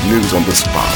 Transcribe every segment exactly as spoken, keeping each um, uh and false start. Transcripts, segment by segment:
News on the spot.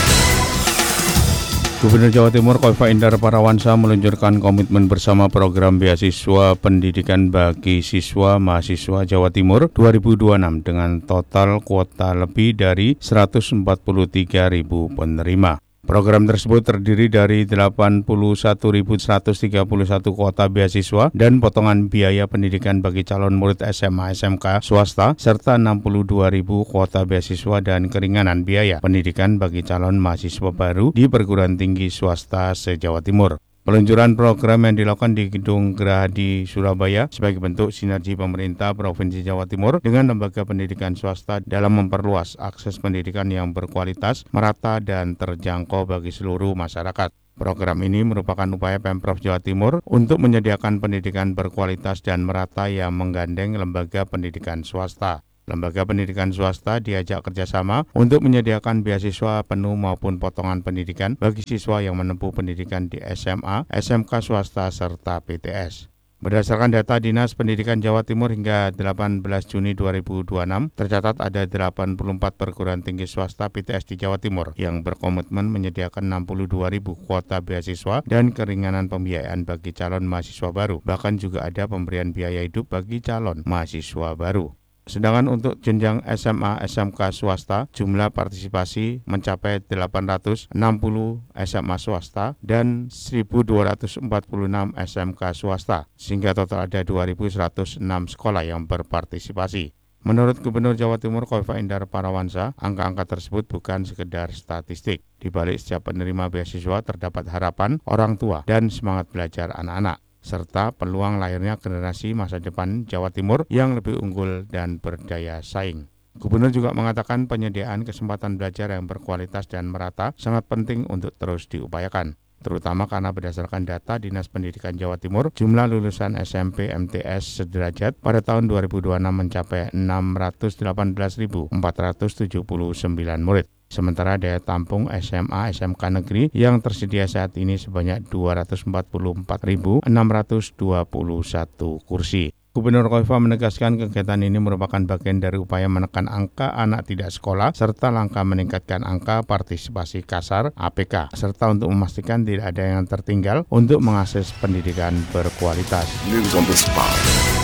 Gubernur Jawa Timur Khofifah Indar Parawansa meluncurkan komitmen bersama program beasiswa pendidikan bagi siswa mahasiswa Jawa Timur dua ribu dua puluh enam dengan total kuota lebih dari seratus empat puluh tiga ribu penerima. Program tersebut terdiri dari delapan puluh satu ribu seratus tiga puluh satu kuota beasiswa dan potongan biaya pendidikan bagi calon murid S M A S M K swasta serta enam puluh dua ribu kuota beasiswa dan keringanan biaya pendidikan bagi calon mahasiswa baru di perguruan tinggi swasta se-Jawa Timur. Peluncuran program yang dilakukan di Gedung Geraha di Surabaya sebagai bentuk sinergi pemerintah Provinsi Jawa Timur dengan lembaga pendidikan swasta dalam memperluas akses pendidikan yang berkualitas, merata, dan terjangkau bagi seluruh masyarakat. Program ini merupakan upaya Pemprov Jawa Timur untuk menyediakan pendidikan berkualitas dan merata yang menggandeng lembaga pendidikan swasta. Lembaga pendidikan swasta diajak kerjasama untuk menyediakan beasiswa penuh maupun potongan pendidikan bagi siswa yang menempuh pendidikan di S M A, S M K swasta, serta P T S. Berdasarkan data Dinas Pendidikan Jawa Timur hingga delapan belas Juni dua ribu dua puluh enam, tercatat ada delapan puluh empat perguruan tinggi swasta P T S di Jawa Timur yang berkomitmen menyediakan enam puluh dua ribu kuota beasiswa dan keringanan pembiayaan bagi calon mahasiswa baru. Bahkan juga ada pemberian biaya hidup bagi calon mahasiswa baru. Sedangkan untuk jenjang S M A S M K swasta, jumlah partisipasi mencapai delapan ratus enam puluh S M A swasta dan seribu dua ratus empat puluh enam S M K swasta, sehingga total ada dua ribu seratus enam sekolah yang berpartisipasi. Menurut Gubernur Jawa Timur Khofifah Indar Parawansa, angka-angka tersebut bukan sekedar statistik. Di balik setiap penerima beasiswa terdapat harapan orang tua dan semangat belajar anak-anak, serta peluang lahirnya generasi masa depan Jawa Timur yang lebih unggul dan berdaya saing. Gubernur juga mengatakan penyediaan kesempatan belajar yang berkualitas dan merata sangat penting untuk terus diupayakan, terutama karena berdasarkan data Dinas Pendidikan Jawa Timur, jumlah lulusan S M P M T S sederajat pada tahun dua ribu dua puluh enam mencapai enam ratus delapan belas ribu empat ratus tujuh puluh sembilan murid. Sementara daya tampung S M A S M K negeri yang tersedia saat ini sebanyak dua ratus empat puluh empat ribu enam ratus dua puluh satu kursi. Gubernur Khofifah menegaskan kegiatan ini merupakan bagian dari upaya menekan angka anak tidak sekolah serta langkah meningkatkan angka partisipasi kasar A P K, serta untuk memastikan tidak ada yang tertinggal untuk mengakses pendidikan berkualitas. News on the spot.